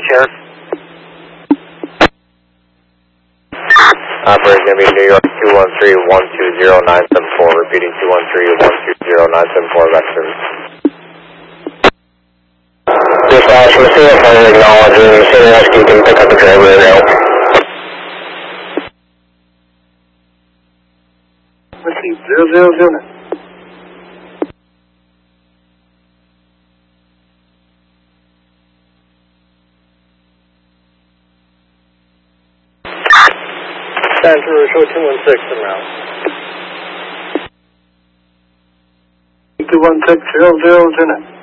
Sheriff. Operator going to be New York 213-120-974, repeating 213-120-974, vector. Dispatch, Messina Fire acknowledging Messina Rescue can pick up the driver now. Receive 000. Santa Rosa 216 around. 216, 000.